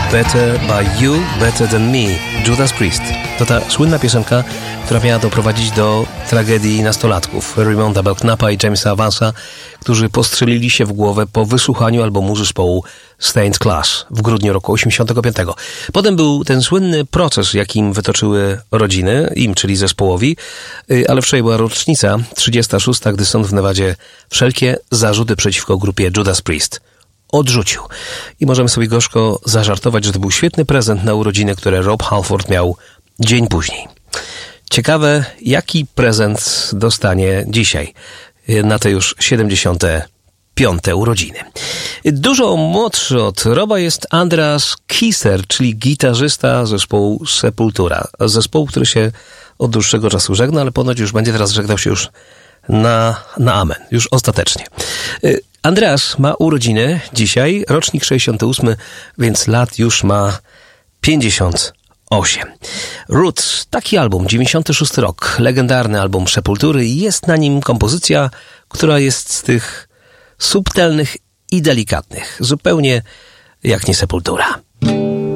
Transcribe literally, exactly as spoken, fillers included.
Better by You, Better Than Me, Judas Priest. To ta słynna piosenka, która miała doprowadzić do tragedii nastolatków Raymonda Belknapa i Jamesa Avansa, którzy postrzelili się w głowę po wysłuchaniu albumu zespołu Stained Class w grudniu roku osiemdziesiątego piątego. Potem był ten słynny proces, jakim wytoczyły rodziny, im, czyli zespołowi, ale wczoraj była rocznica trzydziesta szósta, gdy sąd w Nevadzie wszelkie zarzuty przeciwko grupie Judas Priest odrzucił. I możemy sobie gorzko zażartować, że to był świetny prezent na urodziny, które Rob Halford miał dzień później. Ciekawe, jaki prezent dostanie dzisiaj na te już siedemdziesiąte piąte urodziny. Dużo młodszy od Roba jest Andreas Kisser, czyli gitarzysta zespołu Sepultura. Zespołu, który się od dłuższego czasu żegna, ale ponoć już będzie teraz żegnał się już na, na amen, już ostatecznie. Andreas ma urodziny dzisiaj, rocznik sześćdziesiąty ósmy, więc lat już ma pięćdziesiąt osiem. Roots, taki album, dziewięćdziesiąty szósty rok, legendarny album Sepultury i jest na nim kompozycja, która jest z tych subtelnych i delikatnych, zupełnie jak nie Sepultura.